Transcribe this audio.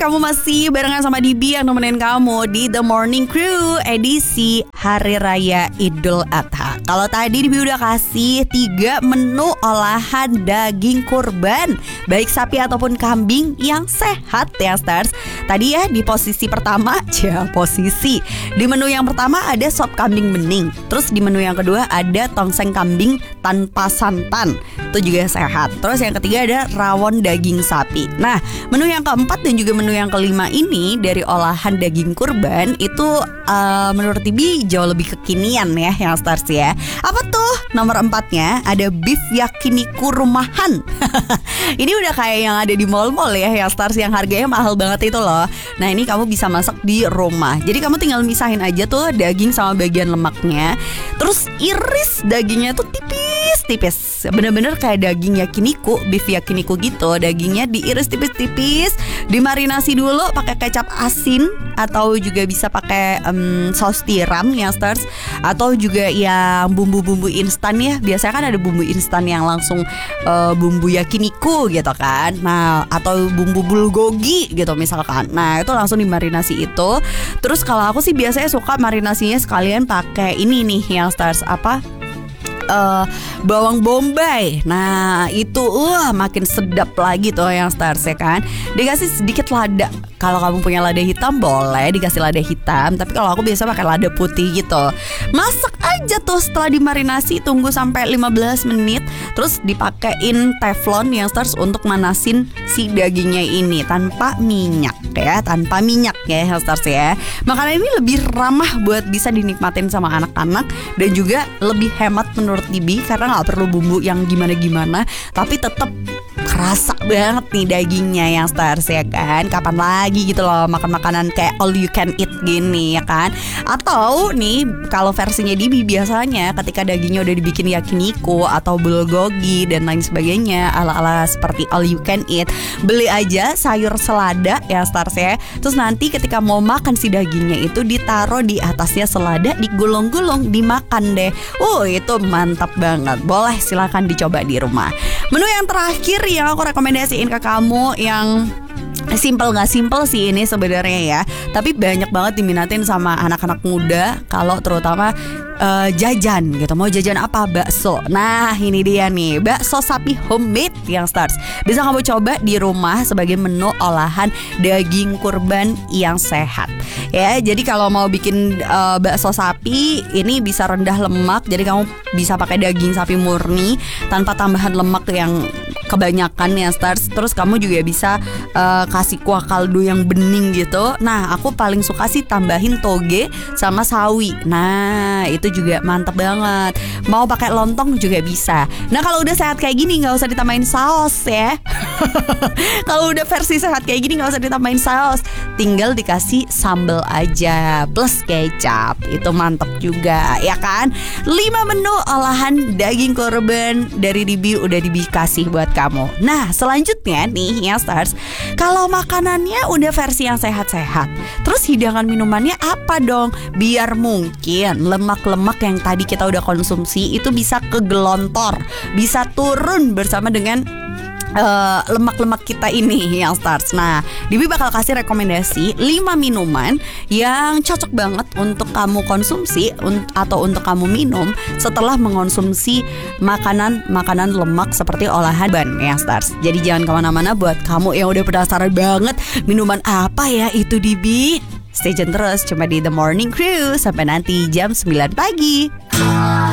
kamu masih barengan sama Dibi yang nemenin kamu di The Morning Crew edisi Hari Raya Idul Adha. Kalau tadi Dibi udah kasih 3 menu olahan daging kurban, baik sapi ataupun kambing yang sehat ya Stars. Tadi ya di posisi pertama, di menu yang pertama ada sop kambing bening. Terus di menu yang kedua ada tongseng kambing tanpa santan, itu juga sehat. Terus yang ketiga ada rawon daging sapi. Nah, menu yang keempat dan juga menu yang kelima ini dari olahan daging kurban itu menurut Tibi jauh lebih kekinian ya yang Stars ya. Apa tuh? Nomor 4-nya ada beef yakiniku rumahan. Ini udah kayak yang ada di mall-mall ya yang Stars, yang harganya mahal banget itu loh. Nah, ini kamu bisa masak di rumah. Jadi kamu tinggal misahin aja tuh daging sama bagian lemaknya. Terus iris dagingnya tuh tipis-tipis, bener-bener kayak daging yakiniku, beef yakiniku gitu. Dagingnya diiris tipis-tipis, dimarinasi dulu pakai kecap asin atau juga bisa pakai saus tiram ya Stars, atau juga yang bumbu-bumbu instan ya. Biasanya kan ada bumbu instan yang langsung bumbu yakiniku gitu kan. Nah, atau bumbu bulgogi gitu misalkan. Nah, itu langsung dimarinasi itu. Terus kalau aku sih biasanya suka marinasinya sekalian pakai ini nih yang Stars, bawang bombay. Nah, itu makin sedap lagi tuh yang Stars ya kan. Dikasih sedikit lada. Kalau kamu punya lada hitam boleh dikasih lada hitam, tapi kalau aku biasa pakai lada putih gitu. Masak aja tuh setelah dimarinasi, tunggu sampai 15 menit. Terus dipakein teflon yang Stars untuk manasin si dagingnya ini tanpa minyak ya, yang Stars ya. Makanan ini lebih ramah buat bisa dinikmatin sama anak-anak dan juga lebih hemat menurut Dibi karena gak perlu bumbu yang gimana-gimana, tapi tetap kerasa banget nih dagingnya yang Stars ya kan. Kapan lagi gitu loh makan makanan kayak all you can eat gini ya kan. Atau nih kalau versinya Dibi biasanya ketika dagingnya udah dibikin yakiniku atau bulgogi dan lain sebagainya ala-ala seperti all you can eat, beli aja sayur selada ya Stars ya. Terus nanti ketika mau makan si dagingnya itu ditaruh di atasnya selada, digulung-gulung, dimakan deh. Itu mantap banget. Boleh silakan dicoba di rumah. Menu yang terakhir yang aku rekomendasiin ke kamu yang simple gak simple sih ini sebenarnya ya, tapi banyak banget diminatin sama anak-anak muda kalau terutama jajan gitu. Mau jajan apa? Bakso. Nah, ini dia nih, bakso sapi homemade yang Stars. Bisa kamu coba di rumah sebagai menu olahan daging kurban yang sehat. Ya, jadi kalau mau bikin bakso sapi ini bisa rendah lemak. Jadi kamu bisa pakai daging sapi murni tanpa tambahan lemak yang kebanyakan ya Stars. Terus kamu juga bisa kasih kuah kaldu yang bening gitu. Nah, aku paling suka sih tambahin toge sama sawi. Nah, itu juga mantep banget. Mau pakai lontong juga bisa. Nah, kalau udah sehat kayak gini nggak usah ditambahin saus ya. Kalau udah versi sehat kayak gini nggak usah ditambahin saus, tinggal dikasih sambal aja plus kecap. Itu mantep juga ya kan. 5 menu olahan daging kurban dari Dibi udah Dibi kasih buat kamu. Nah, selanjutnya nih ya Stars, kalau makanannya udah versi yang sehat-sehat, terus hidangan minumannya apa dong? Biar mungkin lemak-lemak yang tadi kita udah konsumsi itu bisa kegelontor, bisa turun bersama dengan lemak-lemak kita ini yang Stars. Nah, Dibi bakal kasih rekomendasi 5 minuman yang cocok banget untuk kamu konsumsi atau untuk kamu minum setelah mengonsumsi makanan lemak seperti olahan ban yang Stars. Jadi jangan kemana-mana buat kamu yang udah penasaran banget minuman apa ya itu Dibi. Stay tune terus cuma di The Morning Crew sampai nanti jam 9 pagi.